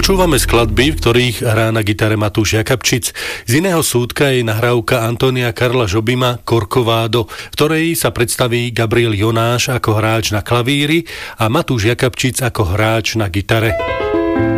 Počúvame skladby, v ktorých hrá na gitare Matúš Jakabčic. Z iného súdka je nahrávka Antónia Karla Žobima Corcovado, v ktorej sa predstaví Gabriel Jonáš ako hráč na klavíri a Matúš Jakabčic ako hráč na gitare.